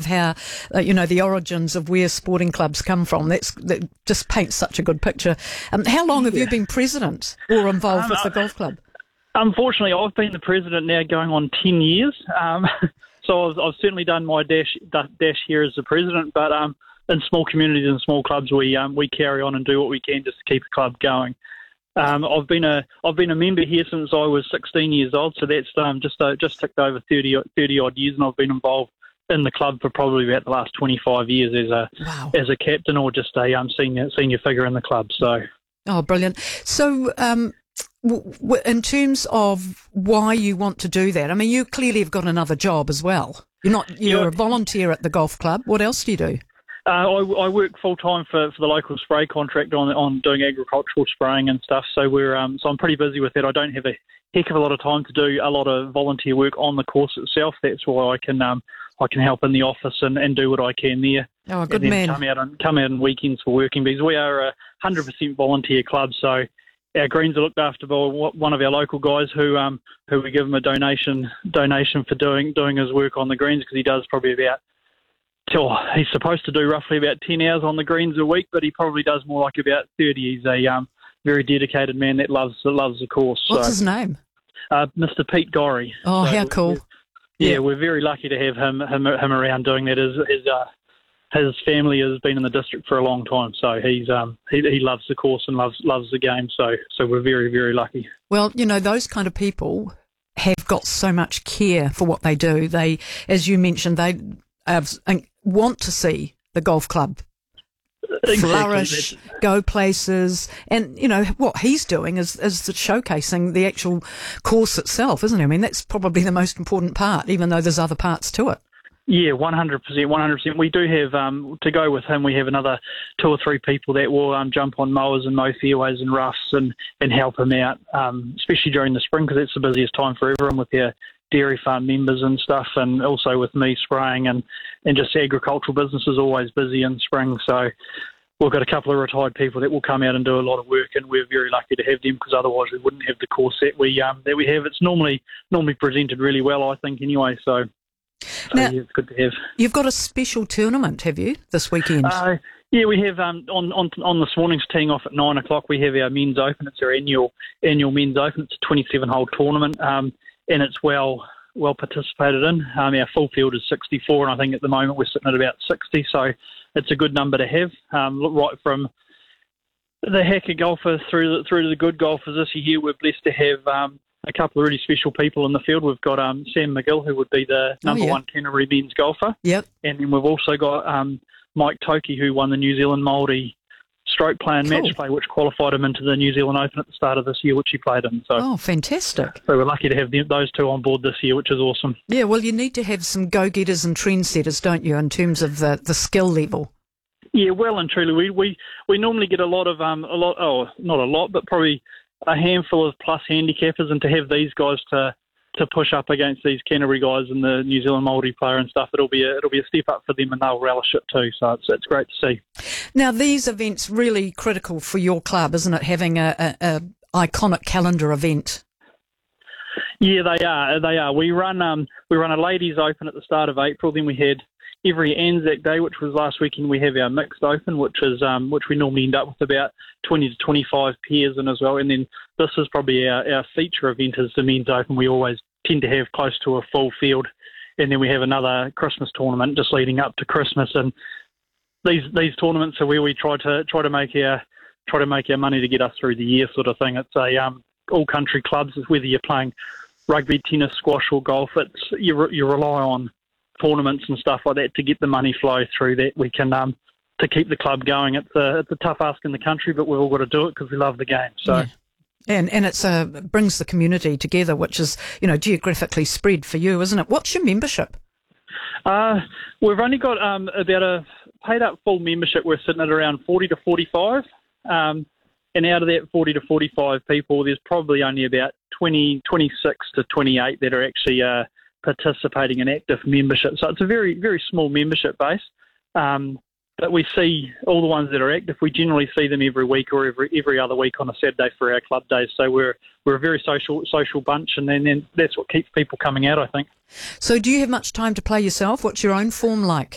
how, the origins of where sporting clubs come from. That just paints such a good picture. How long have you been president or involved with the golf club? Unfortunately, I've been the president now going on 10 years. So I've certainly done my dash here as the president, but in small communities and small clubs, we carry on and do what we can just to keep the club going. I've been a member here since I was 16 years old, so that's just ticked over 30 odd years, and I've been involved in the club for probably about the last 25 years as a captain or just a senior figure in the club. So. Oh, brilliant! So. In terms of why you want to do that, I mean, you clearly have got another job as well. You're a volunteer at the golf club. What else do you do? I work full time for the local spray contractor on doing agricultural spraying and stuff. So so I'm pretty busy with that. I don't have a heck of a lot of time to do a lot of volunteer work on the course itself. That's why I can help in the office and do what I can there. Oh, good and man. Come out on weekends for working, because we are a 100% volunteer club. So our greens are looked after by one of our local guys who we give him a donation for doing his work on the greens, because he does probably he's supposed to do roughly about 10 hours on the greens a week, but he probably does more like about 30. He's a very dedicated man that loves the course. What's his name? Mr. Pete Gorry. Oh, so how cool! We're very lucky to have him around doing that. His family has been in the district for a long time, so he loves the course and loves the game. So we're very, very lucky. Well, those kind of people have got so much care for what they do. They, as you mentioned, they want to see the golf club flourish, go places, and what he's doing is showcasing the actual course itself, isn't it? I mean, that's probably the most important part, even though there's other parts to it. Yeah, 100%. We do have, to go with him, we have another 2 or 3 people that will jump on mowers and mow fairways and roughs and help him out, especially during the spring, because it's the busiest time for everyone with their dairy farm members and stuff, and also with me spraying, and just the agricultural business is always busy in spring. So we've got a couple of retired people that will come out and do a lot of work, and we're very lucky to have them, because otherwise we wouldn't have the course that we have. It's normally presented really well, I think, anyway, so... Now, yeah, it's good to have. You've got a special tournament, have you, this weekend? Yeah, we have on this morning's teeing off at 9 o'clock. We have our men's open. It's our annual men's open. It's a 27-hole tournament, and it's well participated in. Our full field is 64, and I think at the moment we're sitting at about 60. So it's a good number to have. Right from the hacker golfers through to the good golfers this year, we're blessed to have a couple of really special people in the field. We've got Sam McGill, who would be the number one Canterbury men's golfer. Yep. And then we've also got Mike Toki, who won the New Zealand Māori stroke play and match play, which qualified him into the New Zealand Open at the start of this year, which he played in. So, fantastic. So we're lucky to have those two on board this year, which is awesome. Yeah, well, you need to have some go-getters and trendsetters, don't you, in terms of the skill level? Yeah, well and truly. We normally get a lot, not a lot, but probably a handful of plus handicappers, and to have these guys to push up against these Canterbury guys and the New Zealand Māori player and stuff, it'll be a step up for them, and they'll relish it too. So it's great to see. Now, these events really critical for your club, isn't it? Having a iconic calendar event. Yeah, they are. We run a ladies' open at the start of April. Then we had every Anzac Day, which was last weekend. We have our mixed open, which we normally end up with about 20 to 25 pairs in as well. And then this is probably our feature event, is the men's open. We always tend to have close to a full field, and then we have another Christmas tournament just leading up to Christmas. And these tournaments are where we try to make our money to get us through the year, sort of thing. It's a all country clubs. Whether you're playing rugby, tennis, squash, or golf, you rely on tournaments and stuff like that to get the money flow through, that we can to keep the club going. It's a tough ask in the country, but we've all got to do it because we love the game. So. Yeah. And it's brings the community together, which is, geographically spread for you, isn't it? What's your membership? We've only got about a paid up full membership. We're sitting at around 40 to 45. And out of that 40 to 45 people, there's probably only about 26 to 28 that are actually participating in active membership. So it's a very, very small membership base. But we see all the ones that are active. We generally see them every week or every other week on a Saturday for our club days. So we're a very social bunch, and then that's what keeps people coming out, I think. So do you have much time to play yourself? What's your own form like?